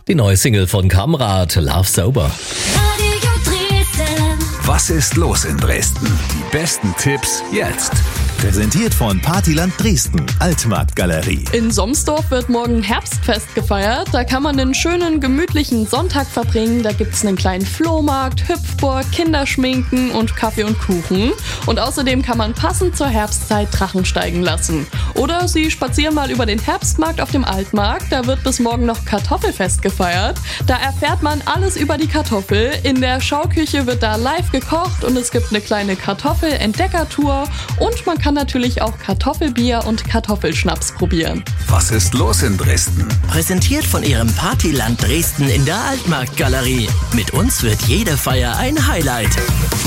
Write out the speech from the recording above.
Die neue Single von Kamrat, Love Sober. Radio Dresden. Was ist los in Dresden? Die besten Tipps jetzt. Präsentiert von Partyland Dresden, Altmarktgalerie. In Somsdorf wird morgen Herbstfest gefeiert. Da kann man einen schönen, gemütlichen Sonntag verbringen. Da gibt's einen kleinen Flohmarkt, Hüpfburg, Kinderschminken und Kaffee und Kuchen. Und außerdem kann man passend zur Herbstzeit Drachen steigen lassen. Oder Sie spazieren mal über den Herbstmarkt auf dem Altmarkt. Da wird bis morgen noch Kartoffelfest gefeiert. Da erfährt man alles über die Kartoffel. In der Schauküche wird da live gekocht und es gibt eine kleine Kartoffel-Entdeckertour. Und man kann natürlich auch Kartoffelbier und Kartoffelschnaps probieren. Was ist los in Dresden? Präsentiert von Ihrem Partyland Dresden in der Altmarktgalerie. Mit uns wird jede Feier ein Highlight.